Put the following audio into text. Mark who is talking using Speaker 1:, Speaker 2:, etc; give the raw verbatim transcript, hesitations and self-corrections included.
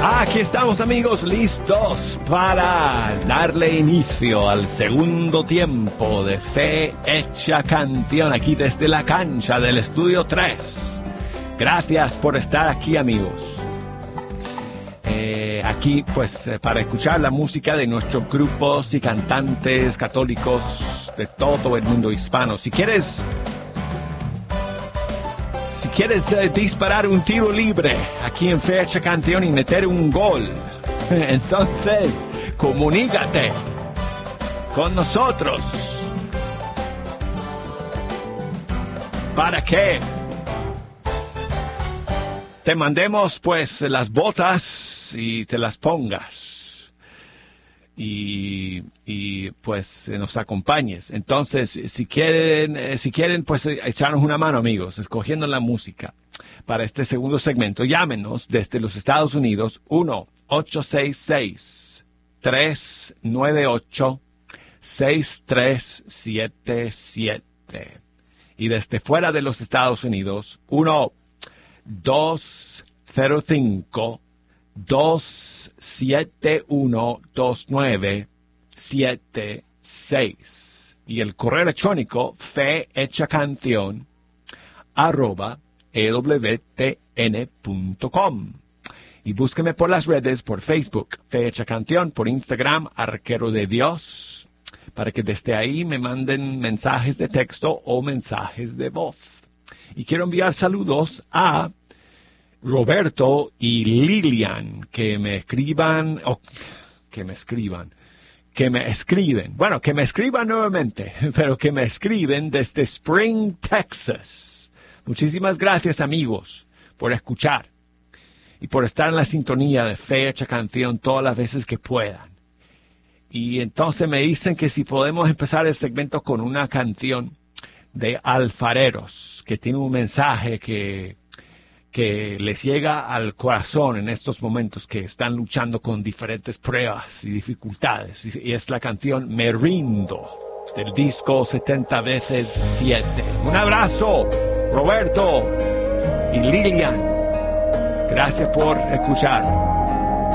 Speaker 1: Aquí estamos, amigos, listos para darle inicio al segundo tiempo de Fe Hecha Canción, aquí desde la cancha del Estudio tres. Gracias por estar aquí, amigos. Eh, aquí, pues, eh, para escuchar la música de nuestros grupos y cantantes católicos de todo el mundo hispano. Si quieres... Si quieres eh, disparar un tiro libre aquí en Fecha Canción y meter un gol, entonces comunícate con nosotros. ¿Para qué? Te mandemos pues las botas y te las pongas. Y, y pues nos acompañes. Entonces, si quieren, eh, si quieren, pues echarnos una mano, amigos, escogiendo la música para este segundo segmento, llámenos desde los Estados Unidos, uno ocho seis seis, tres nueve ocho, seis tres siete siete. Y desde fuera de los Estados Unidos, uno dos cero cinco, dos siete uno dos nueve siete seis y el correo electrónico fehechacanción arroba e w t n punto com. Y búsqueme por las redes, por Facebook Fe Hecha Canción, por Instagram Arquero de Dios, para que desde ahí me manden mensajes de texto o mensajes de voz. Y quiero enviar saludos a Roberto y Lilian, que me escriban, o que me escriban, que me escriben, bueno, que me escriban nuevamente, pero que me escriben desde Spring, Texas. Muchísimas gracias, amigos, por escuchar y por estar en la sintonía de Fe Hecha Canción todas las veces que puedan. Y entonces me dicen que si podemos empezar el segmento con una canción de Alfareros, que tiene un mensaje que... que les llega al corazón en estos momentos que están luchando con diferentes pruebas y dificultades. Y es la canción Me Rindo, del disco setenta veces siete. Un abrazo, Roberto y Lilian. Gracias por escuchar.